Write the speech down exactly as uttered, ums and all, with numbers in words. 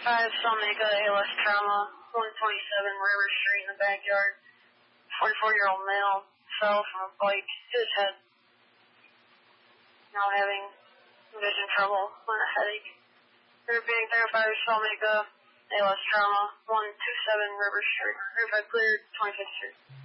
five, Salmega, A L S trauma, one twenty-seven River Street in the backyard. forty-four-year-old male fell from a bike, hit his head. Now having vision trouble and a headache. They're being three oh five, Salmega, A L S trauma, one twenty-seven River Street, Riverside cleared, twenty-fifth Street.